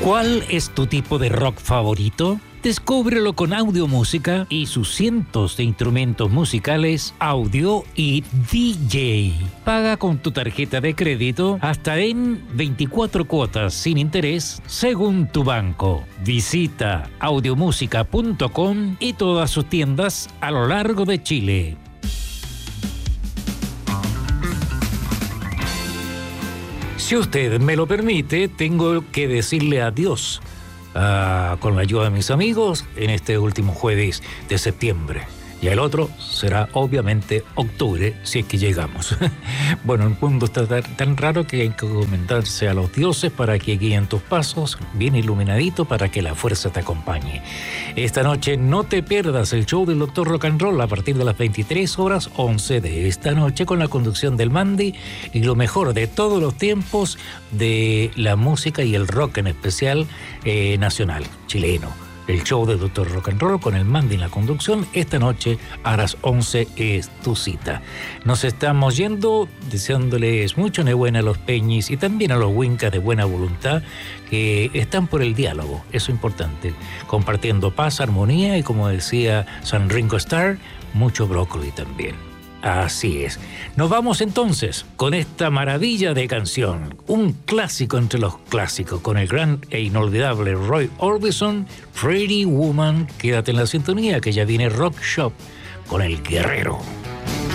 ¿Cuál es tu tipo de rock favorito? Descúbrelo con Audiomúsica y sus cientos de instrumentos musicales, audio y DJ. Paga con tu tarjeta de crédito hasta en 24 cuotas sin interés según tu banco. Visita audiomusica.com y todas sus tiendas a lo largo de Chile. Si usted me lo permite, tengo que decirle adiós con la ayuda de mis amigos en este último jueves de septiembre. Y el otro será obviamente octubre, si es que llegamos. Bueno, el mundo está tan raro que hay que encomendarse a los dioses para que guíen tus pasos, bien iluminadito para que la fuerza te acompañe. Esta noche no te pierdas el show del Dr. Rock and Roll a partir de las 23:11 de esta noche con la conducción del Mandy y lo mejor de todos los tiempos de la música y el rock en especial nacional, chileno. El show de Dr. Rock and Roll con el Mandy en la conducción. Esta noche a las 11 es tu cita. Nos estamos yendo deseándoles mucho enhorabuena a los Peñis y también a los Wincas de buena voluntad que están por el diálogo. Eso es importante. Compartiendo paz, armonía y, como decía San Ringo Starr, mucho brócoli también. Así es. Nos vamos entonces con esta maravilla de canción, un clásico entre los clásicos, con el gran e inolvidable Roy Orbison, Pretty Woman. Quédate en la sintonía que ya viene Rock Shop con el Guerrero.